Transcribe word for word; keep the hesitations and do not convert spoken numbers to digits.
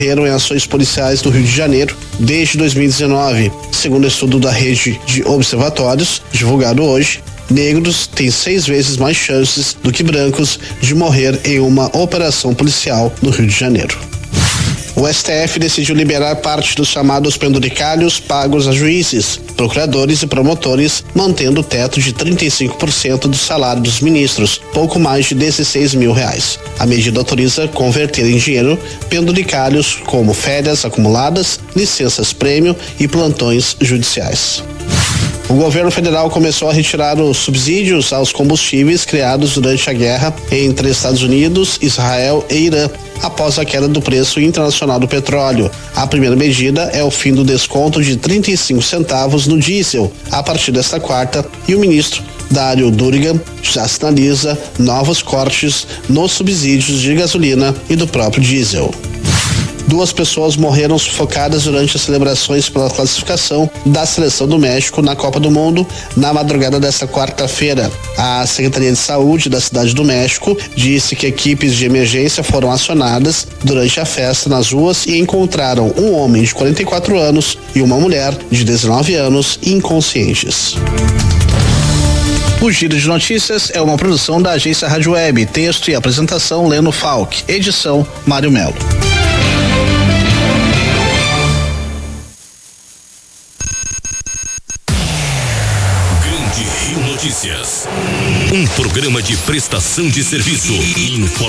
em ações policiais do Rio de Janeiro desde dois mil e dezenove. Segundo estudo da rede de observatórios, divulgado hoje, negros têm seis vezes mais chances do que brancos de morrer em uma operação policial no Rio de Janeiro. O S T F decidiu liberar parte dos chamados penduricalhos pagos a juízes, procuradores e promotores, mantendo o teto de trinta e cinco por cento do salário dos ministros, pouco mais de dezesseis mil reais. A medida autoriza converter em dinheiro penduricalhos como férias acumuladas, licenças-prêmio e plantões judiciais. O governo federal começou a retirar os subsídios aos combustíveis criados durante a guerra entre Estados Unidos, Israel e Irã, após a queda do preço internacional do petróleo. A primeira medida é o fim do desconto de trinta e cinco centavos no diesel a partir desta quarta, e o ministro Dário Durigan já sinaliza novos cortes nos subsídios de gasolina e do próprio diesel. Duas pessoas morreram sufocadas durante as celebrações pela classificação da seleção do México na Copa do Mundo na madrugada desta quarta-feira. A Secretaria de Saúde da Cidade do México disse que equipes de emergência foram acionadas durante a festa nas ruas e encontraram um homem de quarenta e quatro anos e uma mulher de dezenove anos inconscientes. O Giro de Notícias é uma produção da agência Rádio Web, texto e apresentação Leno Falck, edição Mário Melo. Rio Notícias, um programa de prestação de serviço e informação.